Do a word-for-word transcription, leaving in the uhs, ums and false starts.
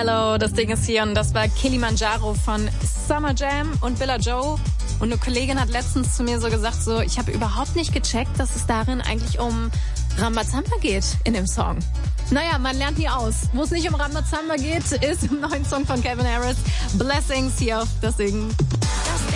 Hello, das Ding ist hier und das war Kilimanjaro von Summer Jam und Billa Joe. Und eine Kollegin hat letztens zu mir so gesagt, so, ich habe überhaupt nicht gecheckt, dass es darin eigentlich um Rambazamba geht in dem Song. Naja, man lernt nie aus. Wo es nicht um Rambazamba geht, ist im neuen Song von Calvin Harris Blessings hier auf das Ding.